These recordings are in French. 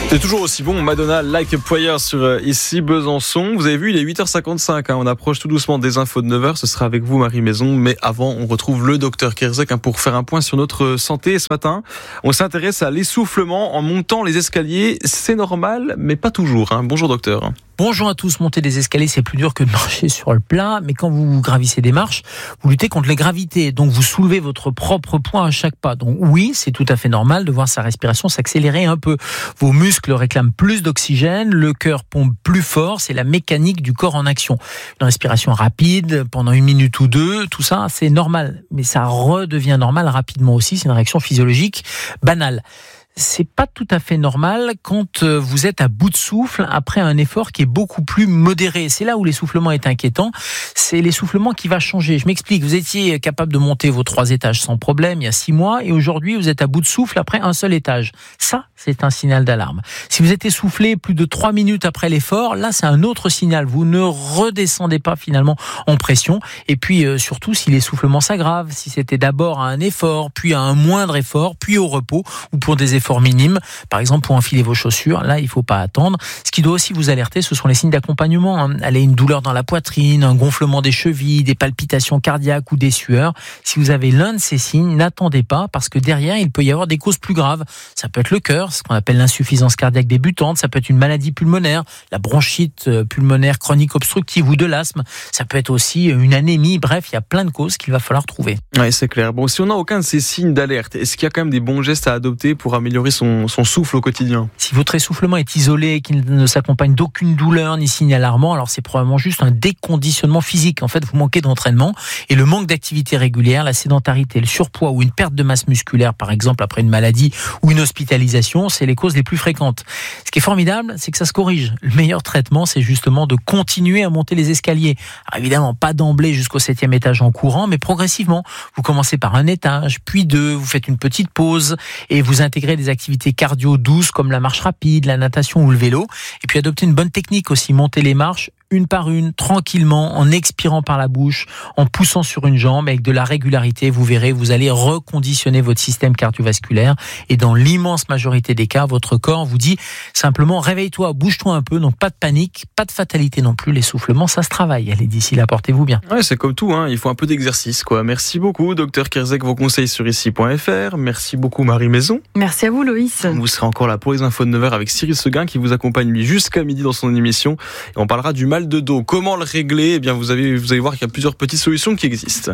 C'est toujours aussi bon, Madonna, Like a Prayer sur ici Besançon. Vous avez vu, il est 8h55, on approche tout doucement des infos de 9h, ce sera avec vous Marie Maison, mais avant on retrouve le docteur Kerzek pour faire un point sur notre santé. Ce matin, on s'intéresse à l'essoufflement en montant les escaliers, c'est normal, mais pas toujours. Bonjour docteur. Bonjour à tous, monter des escaliers c'est plus dur que de marcher sur le plat, mais quand vous gravissez des marches, vous luttez contre les gravités, donc vous soulevez votre propre poids à chaque pas. Donc oui, c'est tout à fait normal de voir sa respiration s'accélérer un peu. Vos muscles réclament plus d'oxygène, le cœur pompe plus fort, c'est la mécanique du corps en action. Une respiration rapide pendant 1 minute ou 2, tout ça c'est normal, mais ça redevient normal rapidement aussi, c'est une réaction physiologique banale. C'est pas tout à fait normal quand vous êtes à bout de souffle après un effort qui est beaucoup plus modéré. C'est là où l'essoufflement est inquiétant. C'est l'essoufflement qui va changer. Je m'explique. Vous étiez capable de monter vos 3 étages sans problème il y a 6 mois et aujourd'hui vous êtes à bout de souffle après un seul étage. Ça, c'est un signal d'alarme. Si vous êtes essoufflé plus de 3 minutes après l'effort, là c'est un autre signal. Vous ne redescendez pas finalement en pression. Et puis surtout si l'essoufflement s'aggrave, si c'était d'abord à un effort, puis à un moindre effort, puis au repos ou pour des efforts minimes, par exemple pour enfiler vos chaussures, là il ne faut pas attendre. Ce qui doit aussi vous alerter, ce sont les signes d'accompagnement. Allez, une douleur dans la poitrine, un gonflement des chevilles, des palpitations cardiaques ou des sueurs. Si vous avez l'un de ces signes, n'attendez pas parce que derrière il peut y avoir des causes plus graves. Ça peut être le cœur, ce qu'on appelle l'insuffisance cardiaque débutante, ça peut être une maladie pulmonaire, la bronchite pulmonaire chronique obstructive ou de l'asthme, ça peut être aussi une anémie, bref, il y a plein de causes qu'il va falloir trouver. Oui, c'est clair. Bon, si on n'a aucun de ces signes d'alerte, est-ce qu'il y a quand même des bons gestes à adopter pour améliorer son souffle au quotidien? Si votre essoufflement est isolé et qu'il ne s'accompagne d'aucune douleur ni signe alarmant, alors c'est probablement juste un déconditionnement physique. En fait, vous manquez d'entraînement et le manque d'activité régulière, la sédentarité, le surpoids ou une perte de masse musculaire, par exemple après une maladie ou une hospitalisation, c'est les causes les plus fréquentes. Ce qui est formidable, c'est que ça se corrige. Le meilleur traitement, c'est justement de continuer à monter les escaliers. Alors évidemment, pas d'emblée jusqu'au 7e étage en courant, mais progressivement. Vous commencez par un étage, puis 2, vous faites une petite pause et vous intégrez des activités cardio douces comme la marche rapide, la natation ou le vélo. Et puis adopter une bonne technique aussi, monter les marches une par une, tranquillement, en expirant par la bouche, en poussant sur une jambe, avec de la régularité. Vous verrez, vous allez reconditionner votre système cardiovasculaire et dans l'immense majorité des cas, votre corps vous dit simplement réveille-toi, bouge-toi un peu, donc pas de panique, pas de fatalité non plus, l'essoufflement, ça se travaille. Allez, d'ici là, portez-vous bien. Ouais, c'est comme tout, il faut un peu d'exercice, quoi. Merci beaucoup, docteur Kerzek, vos conseils sur ici.fr. Merci beaucoup, Marie Maison. Merci à vous, Loïs. Vous serez encore là pour les infos de 9h avec Cyril Seguin qui vous accompagne lui jusqu'à midi dans son émission. Et on parlera du mal de dos. Comment le régler? Eh bien, vous allez voir qu'il y a plusieurs petites solutions qui existent.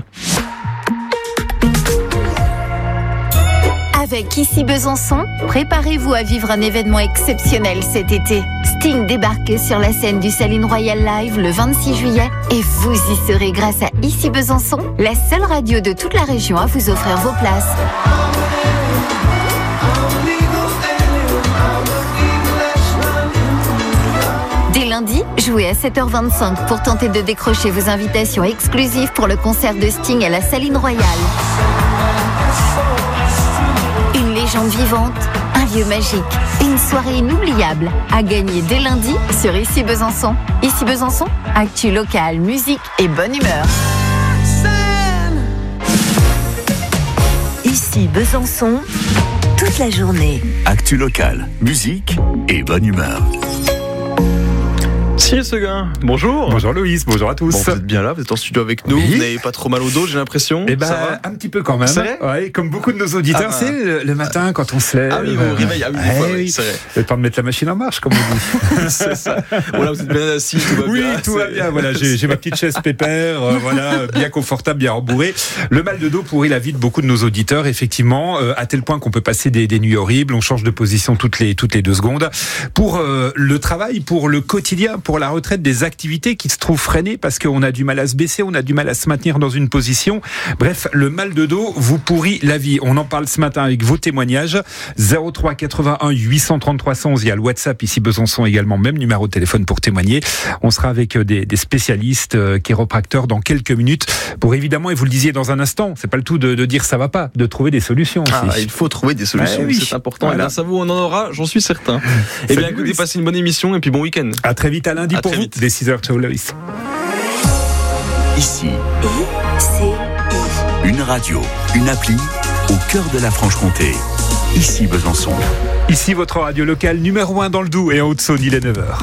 Avec Ici Besançon, préparez-vous à vivre un événement exceptionnel cet été. Sting débarque sur la scène du Saline Royal Live le 26 juillet et vous y serez grâce à Ici Besançon, la seule radio de toute la région à vous offrir vos places. Dès lundi, jouez à 7h25 pour tenter de décrocher vos invitations exclusives pour le concert de Sting à la Saline Royale. Une légende vivante, un lieu magique, une soirée inoubliable à gagner dès lundi sur Ici Besançon. Ici Besançon, actu locale, musique et bonne humeur. Ici Besançon, toute la journée. Actu locale, musique et bonne humeur. Cyril Seguin, bonjour. Bonjour Loïs, bonjour à tous. Bon, vous êtes bien là, vous êtes en studio avec nous, oui. Vous n'avez pas trop mal au dos, j'ai l'impression. Eh ben, ça va un petit peu quand même. C'est vrai ? Ouais, comme beaucoup de nos auditeurs, c'est le matin quand on se lève. Ah oui, vous réveillez, oui, c'est vrai. Le temps de mettre la machine en marche, comme on dit. C'est ça. Voilà, vous êtes bien assis, tout va bien. Oui, tout va bien. Voilà, j'ai ma petite chaise pépère, voilà, bien confortable, bien rembourrée. Le mal de dos pourrit la vie de beaucoup de nos auditeurs, effectivement, à tel point qu'on peut passer des nuits horribles. On change de position toutes les 2 secondes. Pour le travail, pour le quotidien, pour la retraite, des activités qui se trouvent freinées parce qu'on a du mal à se baisser, on a du mal à se maintenir dans une position. Bref, le mal de dos vous pourrit la vie. On en parle ce matin avec vos témoignages. 03 81 833 111. Il y a le WhatsApp ici Besançon également, même numéro de téléphone pour témoigner. On sera avec des spécialistes chiropracteurs dans quelques minutes pour évidemment, et vous le disiez dans un instant, c'est pas le tout de dire ça va pas, de trouver des solutions aussi. Il faut trouver des solutions, oui. C'est important. Voilà. Et grâce à vous, on en aura, j'en suis certain. Eh bien, écoutez, passez une bonne émission et puis bon week-end. À très vite à lundi pour vous. Dès 6h, ciao Loïs. Ici, une radio, une appli au cœur de la Franche-Comté. Ici Besançon. Ici votre radio locale numéro 1 dans le Doubs et en Haute-Saône, il est 9h.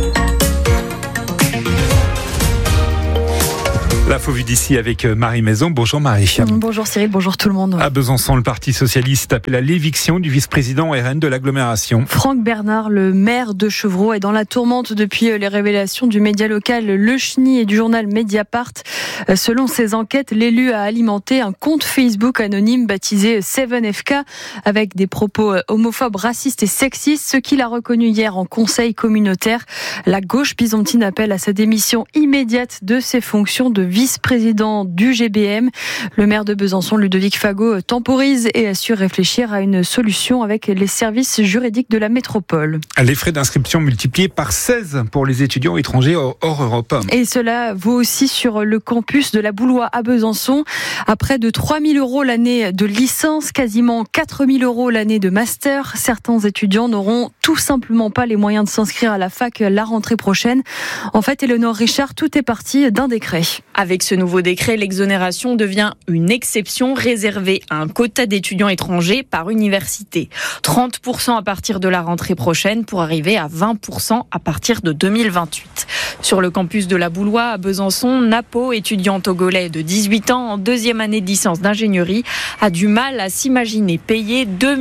L'info vue d'ici avec Marie Maison. Bonjour Marie. Bonjour Cyril, bonjour tout le monde. À Besançon, le Parti Socialiste appelle à l'éviction du vice-président RN de l'agglomération. Franck Bernard, le maire de Chevreau, est dans la tourmente depuis les révélations du média local Le Chenil et du journal Mediapart. Selon ces enquêtes, l'élu a alimenté un compte Facebook anonyme baptisé 7FK avec des propos homophobes, racistes et sexistes, ce qu'il a reconnu hier en conseil communautaire. La gauche byzantine appelle à sa démission immédiate de ses fonctions de vice-président du GBM. Le maire de Besançon, Ludovic Fagot, temporise et assure réfléchir à une solution avec les services juridiques de la métropole. Les frais d'inscription multipliés par 16 pour les étudiants étrangers hors Europe. Et cela vaut aussi sur le campus de la Boulois à Besançon. À près de 3 000 € l'année de licence, quasiment 4 000 € l'année de master. Certains étudiants n'auront tout simplement pas les moyens de s'inscrire à la fac la rentrée prochaine. En fait, Éléonore Richard, tout est parti d'un décret. Avec ce nouveau décret, l'exonération devient une exception réservée à un quota d'étudiants étrangers par université. 30% à partir de la rentrée prochaine pour arriver à 20% à partir de 2028. Sur le campus de la Boulois à Besançon, Napo, étudiant togolais de 18 ans en deuxième année de licence d'ingénierie, a du mal à s'imaginer payer 2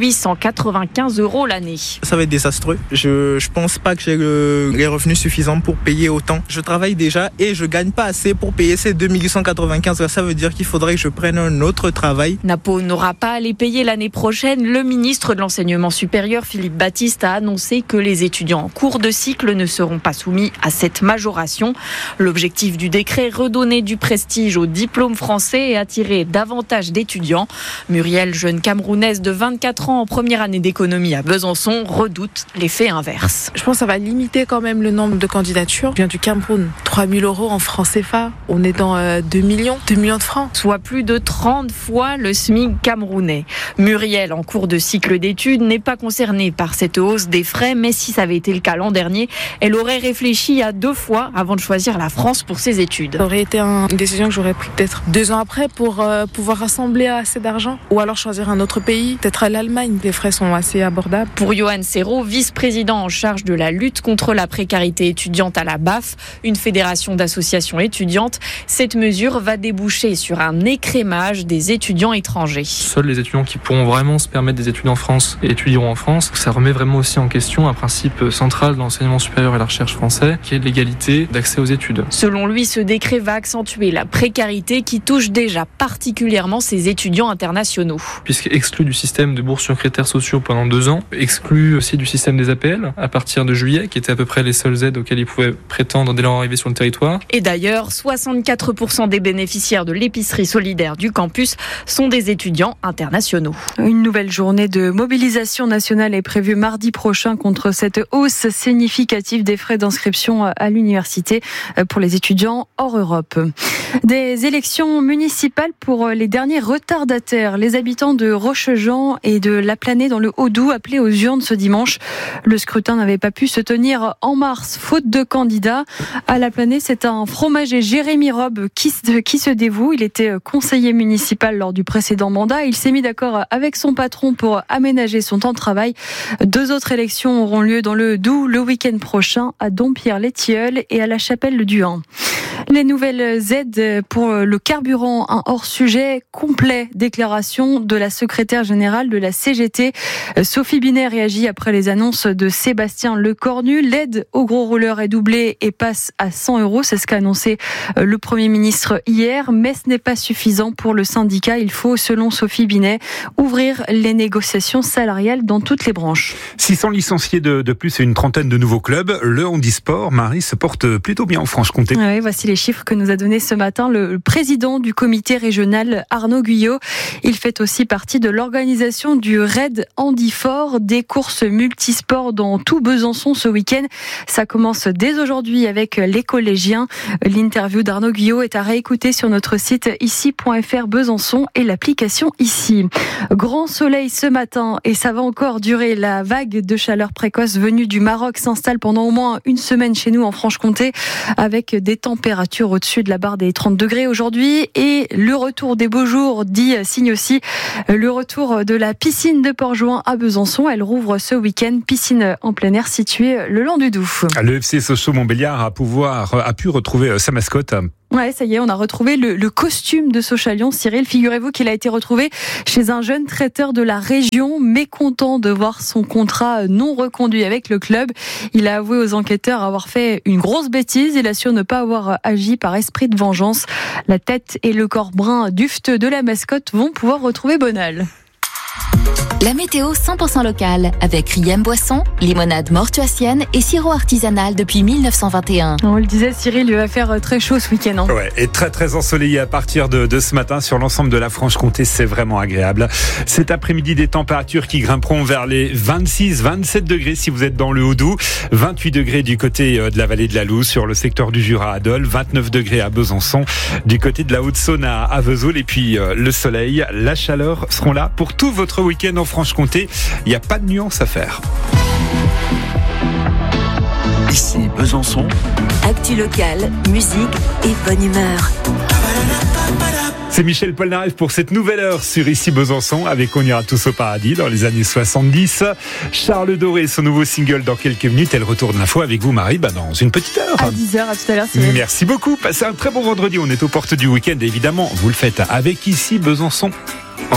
895 € l'année. Ça va être désastreux. Je pense pas que j'ai les revenus suffisants pour payer autant. Je travaille déjà et je gagne pas assez pour payer ces 2 895. Ça veut dire qu'il faudrait que je prenne un autre travail. Napo n'aura pas à les payer l'année prochaine. Le ministre de l'Enseignement supérieur, Philippe Baptiste, a annoncé que les étudiants en cours de cycle ne seront pas soumis à cette majoration. L'objectif du décret, redonner du prestige au diplôme français et attirer davantage d'étudiants. Muriel, jeune Camerounaise de 24 ans en première année d'économie à Besançon, redoute l'effet inverse. Je pense que ça va limiter quand même le nombre de candidatures. Je viens du Cameroun, 3 000 € en francs CFA. On est dans 2 millions de francs. Soit plus de 30 fois le SMIC camerounais. Muriel, en cours de cycle d'études, n'est pas concernée par cette hausse des frais, mais si ça avait été le cas l'an dernier, elle aurait réfléchi à 2 fois avant de choisir la France pour ses études. Ça aurait été une décision que j'aurais prise peut-être 2 ans après pour pouvoir rassembler assez d'argent. Ou alors choisir un autre pays, peut-être l'Allemagne. Les frais sont assez abordables. Pour Johan Serrault, vice-président en charge de la lutte contre la précarité étudiante à la BAF, une fédération d'associations étudiantes, cette mesure va déboucher sur un écrémage des étudiants étrangers. Seuls les étudiants qui pourront vraiment se permettre des études en France et étudieront en France. Ça remet vraiment aussi en question un principe central de l'enseignement supérieur et la recherche français, qui est l'égalité d'accès aux études. Selon lui, ce décret va accentuer la précarité qui touche déjà particulièrement ces étudiants internationaux. Puisqu'exclu du système de bourses sur critères sociaux pendant 2 ans, exclu aussi du système des APL à partir de juillet, qui étaient à peu près les seules aides auxquelles ils pouvaient prétendre dès leur arrivée sur le territoire. Et d'ailleurs, 64% des bénéficiaires de l'épicerie solidaire du campus sont des étudiants internationaux. Une nouvelle journée de mobilisation nationale est prévue mardi prochain contre cette hausse significative des frais d'inscription à l'université pour les étudiants hors Europe. Des élections municipales pour les derniers retardataires. Les habitants de Rochejean et de La Planée dans le Haut-Doubs appelés aux urnes ce dimanche. Le scrutin n'avait pas pu se tenir en mars, faute de candidats. À La Planée, c'est un fromager, Jérémy Robe, qui se dévoue. Il était conseiller municipal lors du précédent mandat. Il s'est mis d'accord avec son patron pour aménager son temps de travail. 2 autres élections auront lieu dans le Doubs le week-end prochain à Dompierre-les-Tilleuls et à la Chapelle-du-Hain. Les nouvelles aides pour le carburant, un hors-sujet complet. Déclaration de la secrétaire générale de la CGT. Sophie Binet réagit après les annonces de Sébastien Lecornu. L'aide aux gros rouleurs est doublée et passe à 100 €. C'est ce qu'a annoncé le Premier ministre hier. Mais ce n'est pas suffisant pour le syndicat. Il faut, selon Sophie Binet, ouvrir les négociations salariales dans toutes les branches. 600 licenciés de plus et une trentaine de nouveaux clubs. Le handisport, Marie, se porte plutôt bien en Franche-Comté. Oui, voici les chiffres que nous a donnés ce matin le président du comité régional, Arnaud Guyot. Il fait aussi partie de l'organisation du Raid Handifort, des courses multisports dans tout Besançon ce week-end. Ça commence dès aujourd'hui avec les collégiens. L'interview d'Arnaud Guyot est à réécouter sur notre site ici.fr Besançon et l'application Ici. Grand soleil ce matin et ça va encore durer. La vague de chaleur précoce venue du Maroc s'installe pendant au moins une semaine chez nous en Franche-Comté avec des températures températures au-dessus de la barre des 30 degrés aujourd'hui. Et le retour des beaux jours signe aussi le retour de la piscine de Port-Jouin à Besançon. Elle rouvre ce week-end, piscine en plein air située le long du Doubs. Le FC Sochaux-Montbéliard a pu retrouver sa mascotte. Ouais, ça y est, on a retrouvé le costume de Sochalion. Cyril, figurez-vous qu'il a été retrouvé chez un jeune traiteur de la région, mécontent de voir son contrat non reconduit avec le club. Il a avoué aux enquêteurs avoir fait une grosse bêtise. Il assure ne pas avoir agi par esprit de vengeance. La tête et le corps brun dufteux de la mascotte vont pouvoir retrouver Bonal. La météo 100% locale avec Riem Boisson, limonade mortuacienne et sirop artisanal depuis 1921. On le disait, Cyril, il va faire très chaud ce week-end. Ouais, et très très ensoleillé à partir de ce matin sur l'ensemble de la Franche-Comté, c'est vraiment agréable. Cet après-midi, des températures qui grimperont vers les 26-27 degrés si vous êtes dans le Haut-Doubs, 28 degrés du côté de la vallée de la Loue sur le secteur du Jura à Dole, 29 degrés à Besançon, du côté de la Haute-Saône à Vesoul, et puis le soleil, la chaleur seront là pour tout votre week-end en Franche-Comté. Il n'y a pas de nuance à faire. Ici Besançon. Actu locale, musique et bonne humeur. C'est Michel Polnareff pour cette nouvelle heure sur Ici Besançon avec On ira tous au paradis dans les années 70. Charles Doré, son nouveau single dans quelques minutes. Elle retourne l'info avec vous, Marie, dans une petite heure. À 10h, à tout à l'heure. Merci beaucoup. Passez un très bon vendredi. On est aux portes du week-end. Évidemment, vous le faites avec Ici Besançon.